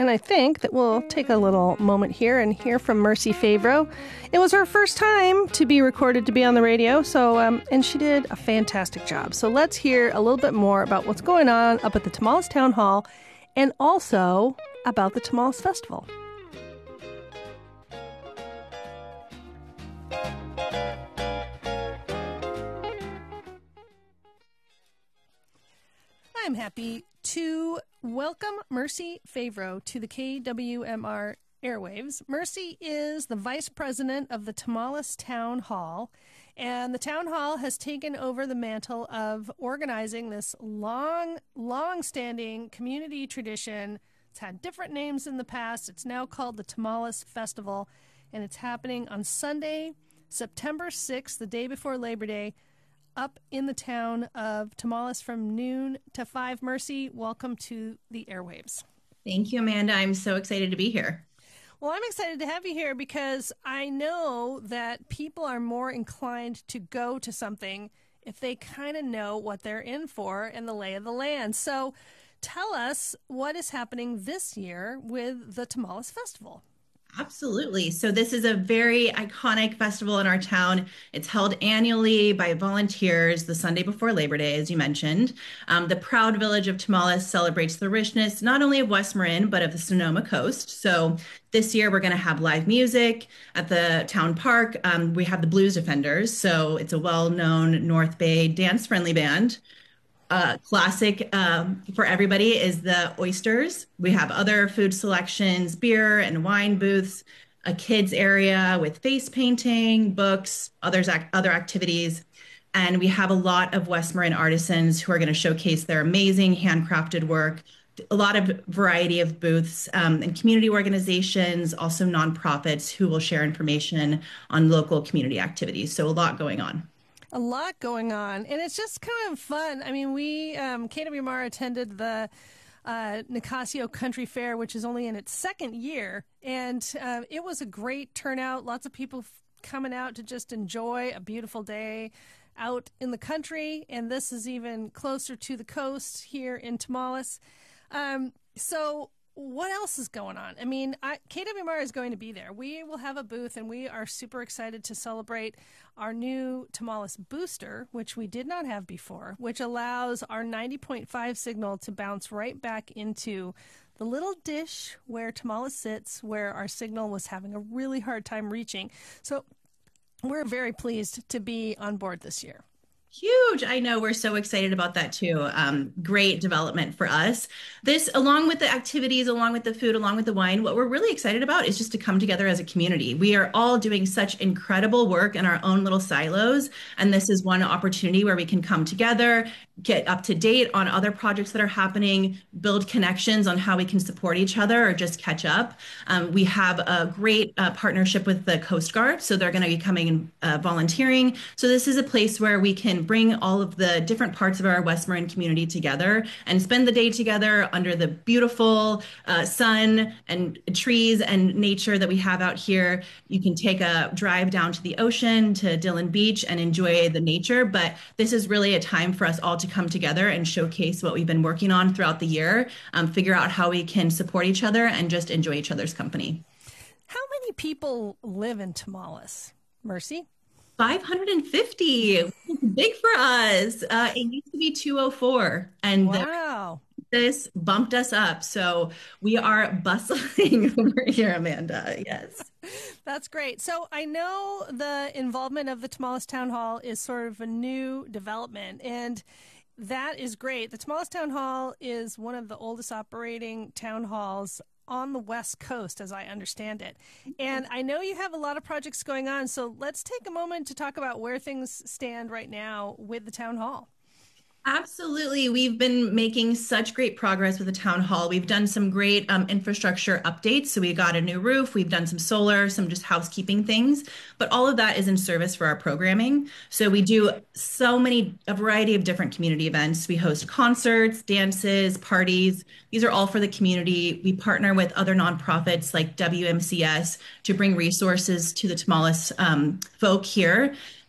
and I think that we'll take a little moment here and hear from Mercy Favreau. It was her first time to be recorded to be on the radio, and she did a fantastic job. So let's hear a little bit more about what's going on up at the Tomales Town Hall and also about the Tomales Festival. I'm happy to welcome Mercy Favreau to the KWMR airwaves. Mercy is the vice president of the Tomales Town Hall, and the Town Hall has taken over the mantle of organizing this long-standing community tradition. It's had different names in the past. It's now called the Tomales Festival, and it's happening on Sunday, September 6th, the day before Labor Day, up in the town of Tomales from noon to 5. Mercy, welcome to the airwaves. Thank you, Amanda. I'm so excited to be here. Well, I'm excited to have you here because I know that people are more inclined to go to something if they kind of know what they're in for and the lay of the land. So tell us what is happening this year with the Tomales Festival. Absolutely. So this is a very iconic festival in our town. It's held annually by volunteers the Sunday before Labor Day, as you mentioned. The proud village of Tomales celebrates the richness not only of West Marin, but of the Sonoma Coast. So this year we're going to have live music at the town park. We have the Blues Defenders. So it's a well-known North Bay dance-friendly band. Classic for everybody is the oysters. We have other food selections, beer and wine booths, a kids area with face painting, books, other activities. And we have a lot of West Marin artisans who are going to showcase their amazing handcrafted work, a lot of variety of booths, and community organizations, also nonprofits who will share information on local community activities. So a lot going on. A lot going on, and it's just kind of fun. I mean, we, KWMR attended the Nicasio Country Fair, which is only in its second year, and it was a great turnout. Lots of people coming out to just enjoy a beautiful day out in the country, and this is even closer to the coast here in Tomales. So what else is going on? I mean, KWMR is going to be there. We will have a booth, and we are super excited to celebrate our new Tomales booster, which we did not have before, which allows our 90.5 signal to bounce right back into the little dish where Tomales sits, where our signal was having a really hard time reaching. So we're very pleased to be on board this year. Huge. I know, we're so excited about that too. Great development for us. This, along with the activities, along with the food, along with the wine, what we're really excited about is just to come together as a community. We are all doing such incredible work in our own little silos, and this is one opportunity where we can come together, get up to date on other projects that are happening, build connections on how we can support each other or just catch up. We have a great partnership with the Coast Guard, so they're going to be coming and volunteering. So this is a place where we can bring all of the different parts of our West Marin community together and spend the day together under the beautiful sun and trees and nature that we have out here. You can take a drive down to the ocean, to Dillon Beach, and enjoy the nature. But this is really a time for us all to come together and showcase what we've been working on throughout the year, figure out how we can support each other and just enjoy each other's company. How many people live in Tomales, Mercy? 550. Big for us. It used to be 204, and wow. This bumped us up. So we are bustling over here, Amanda. Yes. That's great. So I know the involvement of the Tomales Town Hall is sort of a new development, and that is great. The Tomales Town Hall is one of the oldest operating town halls on the West Coast, as I understand it. And I know you have a lot of projects going on, so let's take a moment to talk about where things stand right now with the town hall. Absolutely. We've been making such great progress with the town hall. We've done some great infrastructure updates. So we got a new roof, we've done some solar, some just housekeeping things, but all of that is in service for our programming. So we do a variety of different community events. We host concerts, dances, parties. These are all for the community. We partner with other nonprofits like WMCS to bring resources to the Tomales folk here.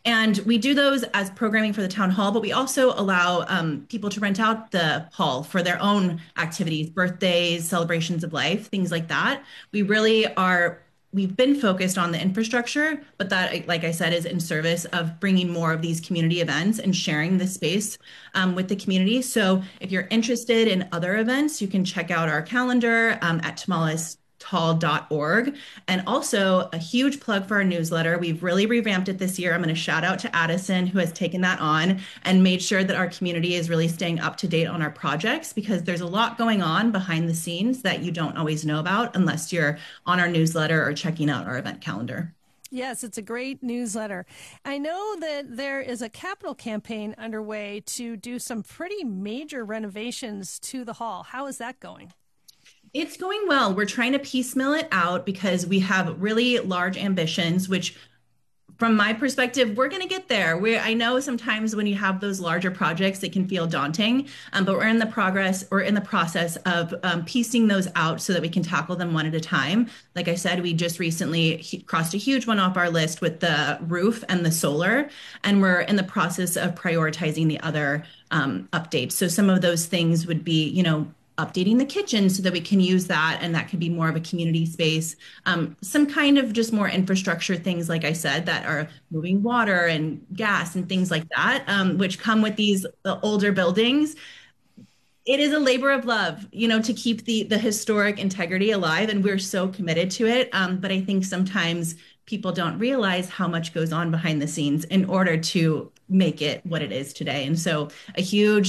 And we do those as programming for the town hall, but we also allow people to rent out the hall for their own activities, birthdays, celebrations of life, things like that. We really are. We've been focused on the infrastructure, but that, like I said, is in service of bringing more of these community events and sharing the space with the community. So if you're interested in other events, you can check out our calendar at tamales.hall.org. And also a huge plug for our newsletter. We've really revamped it this year. I'm going to shout out to Addison, who has taken that on and made sure that our community is really staying up to date on our projects, because there's a lot going on behind the scenes that you don't always know about unless you're on our newsletter or checking out our event calendar. Yes, it's a great newsletter. I know that there is a capital campaign underway to do some pretty major renovations to the hall. How is that going? It's going well. We're trying to piecemeal it out because we have really large ambitions, which from my perspective, we're going to get there. I know sometimes when you have those larger projects, it can feel daunting, but we're in the process of piecing those out so that we can tackle them one at a time. Like I said, we just recently crossed a huge one off our list with the roof and the solar, and we're in the process of prioritizing the other updates. So some of those things would be, updating the kitchen so that we can use that, and that could be more of a community space. Some kind of just more infrastructure things, like I said, that are moving water and gas and things like that, which come with these older buildings. It is a labor of love, to keep the historic integrity alive, and we're so committed to it. But I think sometimes people don't realize how much goes on behind the scenes in order to make it what it is today. And so a huge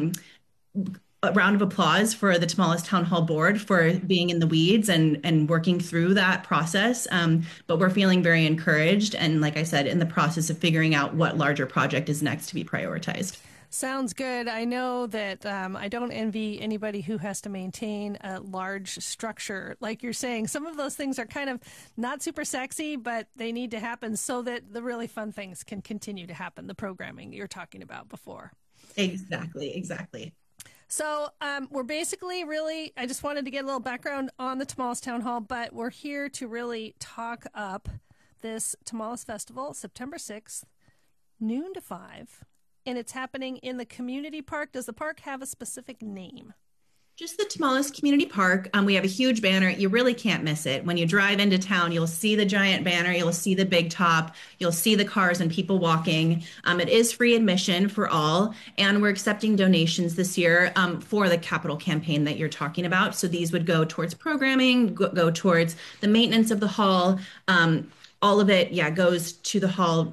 a round of applause for the Tamales Town Hall Board for being in the weeds and working through that process. But we're feeling very encouraged. And like I said, in the process of figuring out what larger project is next to be prioritized. Sounds good. I know that I don't envy anybody who has to maintain a large structure. Like you're saying, some of those things are kind of not super sexy, but they need to happen so that the really fun things can continue to happen, the programming you're talking about before. Exactly. So we're basically I just wanted to get a little background on the Tamales Town Hall, but we're here to really talk up this Tamales Festival, September 6th, noon to 5, and it's happening in the community park. Does the park have a specific name? Just the Tamales Community Park. We have a huge banner. You really can't miss it. When you drive into town, you'll see the giant banner. You'll see the big top. You'll see the cars and people walking. It is free admission for all. And we're accepting donations this year for the capital campaign that you're talking about. So these would go towards programming, go towards the maintenance of the hall. All of it, goes to the hall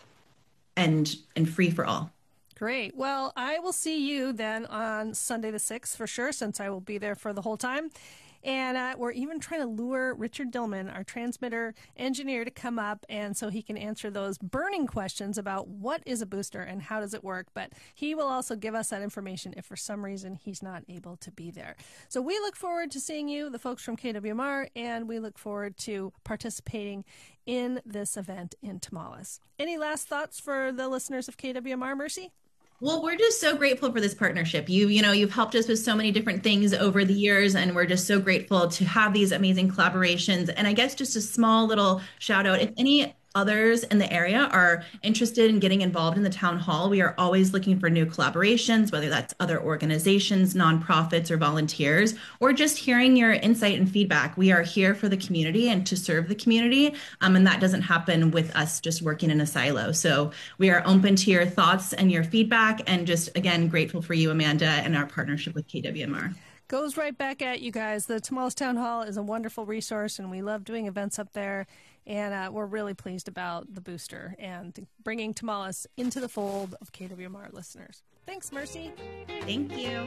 and free for all. Great. Well, I will see you then on Sunday the 6th for sure, since I will be there for the whole time. And we're even trying to lure Richard Dillman, our transmitter engineer, to come up, and so he can answer those burning questions about what is a booster and how does it work. But he will also give us that information if for some reason he's not able to be there. So we look forward to seeing you, the folks from KWMR, and we look forward to participating in this event in Tamales. Any last thoughts for the listeners of KWMR, Mercy? Well, we're just so grateful for this partnership. You've helped us with so many different things over the years, and we're just so grateful to have these amazing collaborations. And I guess just a small little shout out, if any others in the area are interested in getting involved in the town hall, we are always looking for new collaborations, whether that's other organizations, nonprofits, or volunteers, or just hearing your insight and feedback. We are here for the community and to serve the community, and that doesn't happen with us just working in a silo. So we are open to your thoughts and your feedback, and just, again, grateful for you, Amanda, and our partnership with KWMR. Goes right back at you guys. The Tamales Town Hall is a wonderful resource, and we love doing events up there. And we're really pleased about the booster and bringing Tamales into the fold of KWMR listeners. Thanks, Mercy. Thank you.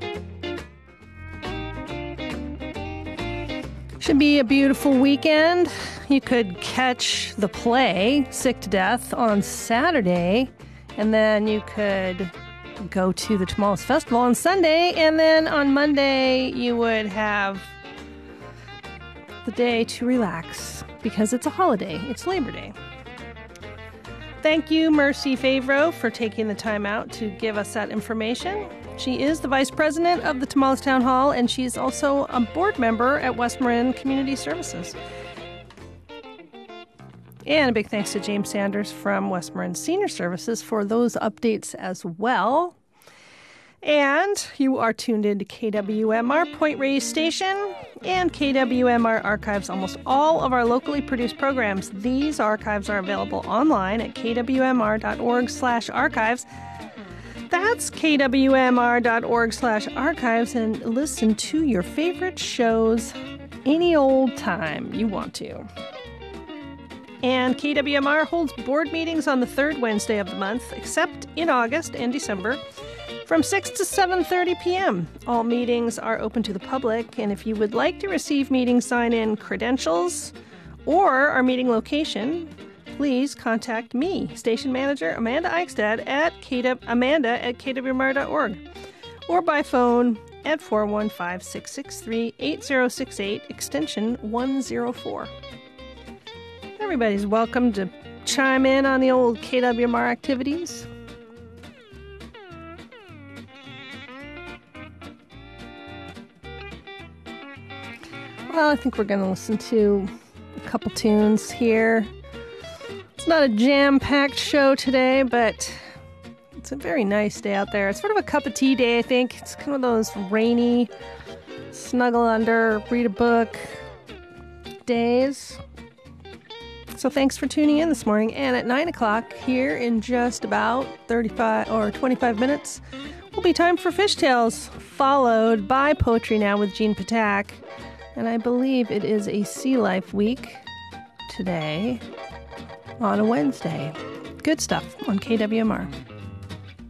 Should be a beautiful weekend. You could catch the play, Sick to Death, on Saturday, and then you could go to the Tamales Festival on Sunday, and then on Monday you would have the day to relax because it's a holiday. It's Labor Day. Thank you, Mercy Favreau, for taking the time out to give us that information. She is the Vice President of the Tamales Town Hall, and she is also a board member at West Marin Community Services. And a big thanks to James Sanders from Westmoreland Senior Services for those updates as well. And you are tuned in to KWMR Point Radio Station, and KWMR archives almost all of our locally produced programs. These archives are available online at kwmr.org/archives. That's kwmr.org/archives, and listen to your favorite shows any old time you want to. And KWMR holds board meetings on the third Wednesday of the month, except in August and December, from 6 to 7:30 p.m. All meetings are open to the public, and if you would like to receive meeting sign-in credentials or our meeting location, please contact me, Station Manager Amanda Eichstad, at amanda@kwmr.org, or by phone at 415-663-8068, extension 104. Everybody's welcome to chime in on the old KWMR activities. Well, I think we're going to listen to a couple tunes here. It's not a jam-packed show today, but it's a very nice day out there. It's sort of a cup of tea day, I think. It's kind of those rainy, snuggle under, read a book days. So thanks for tuning in this morning. And at 9 o'clock here in just about 35 or 25 minutes, will be time for Fishtails, followed by Poetry Now with Jean Patak. And I believe it is a Sea Life week today on a Wednesday. Good stuff on KWMR.